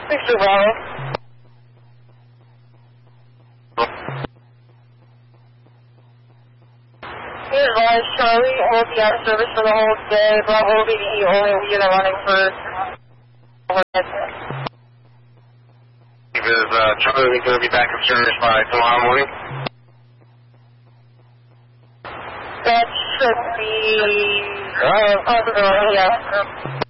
Mr. Bravo. Here's Lawrence Charlie. We'll be out of service for the whole day. Bravo VDE only will be in the running for overhead. Is Charlie going to be back in service by tomorrow morning? That should be possible, yeah.